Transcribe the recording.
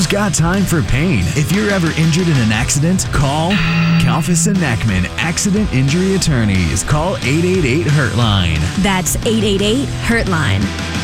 got time for pain? If you're ever injured in an accident, call Kalfas and Nackman Accident Injury Attorneys. Call 888-HURT-LINE. That's 888-HURT-LINE.